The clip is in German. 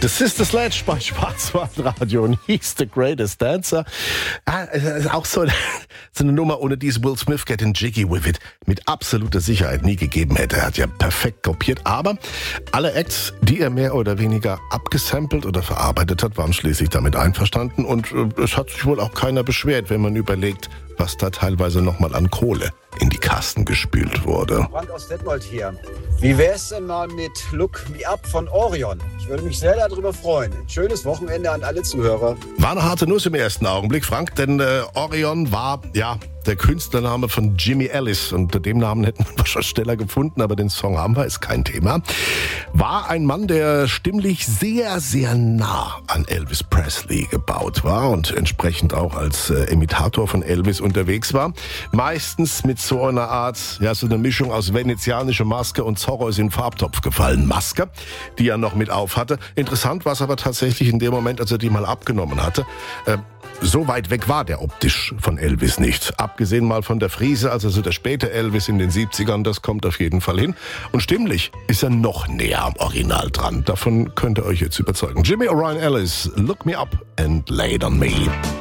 The Sister Sledge bei Schwarzwaldradio und He's the Greatest Dancer. Ja, ist auch so eine Nummer, ohne die es Will Smith Getting Jiggy With It mit absoluter Sicherheit nie gegeben hätte. Er hat ja perfekt kopiert, aber alle Acts, die er mehr oder weniger abgesampelt oder verarbeitet hat, waren schließlich damit einverstanden und es hat sich wohl auch keiner beschwert, wenn man überlegt, was da teilweise nochmal an Kohle in die Kassen gespült wurde. Frank aus Detmold hier. Wie wär's denn mal mit Look Me Up von Orion? Ich würde mich sehr darüber freuen. Ein schönes Wochenende an alle Zuhörer. War eine harte Nuss im ersten Augenblick, Frank, denn Orion war, der Künstlername von Jimmy Ellis. Unter dem Namen hätten wir wahrscheinlich schneller gefunden, aber den Song haben wir, ist kein Thema. War ein Mann, der stimmlich sehr, sehr nah an Elvis Presley gebaut war und entsprechend auch als Imitator von Elvis unterwegs war. Meistens mit so einer Art, so eine Mischung aus venezianischer Maske und Zorro ist in den Farbtopf gefallen Maske, die er noch mit auf hatte. Interessant war es aber tatsächlich in dem Moment, als er die mal abgenommen hatte. So weit weg war der optisch von Elvis nicht. Abgesehen mal von der Frise, also so der späte Elvis in den 70ern, das kommt auf jeden Fall hin. Und stimmlich ist er noch näher am Original dran. Davon könnt ihr euch jetzt überzeugen. Jimmy Orion Ellis, Look Me Up and Lay It On Me.